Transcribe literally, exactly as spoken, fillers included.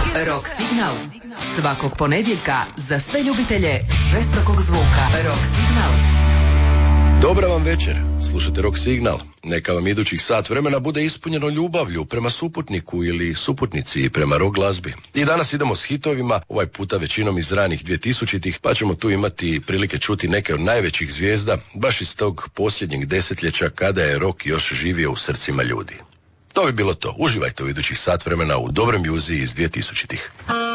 Rock Signal. Svakog ponedjeljka za sve ljubitelje žestokog zvuka. Rock Signal. Dobra vam večer, slušate Rock Signal. Neka vam idućih sat vremena bude ispunjeno ljubavlju prema suputniku ili suputnici i prema rock glazbi. I danas idemo s hitovima, ovaj puta većinom iz ranih dvjetisućitih, pa ćemo tu imati prilike čuti neke od najvećih zvijezda, baš iz tog posljednjeg desetljeća kada je rock još živio u srcima ljudi. To bi bilo to. Uživajte u idućih sat vremena u dobroj muziki iz dvjetisućitih.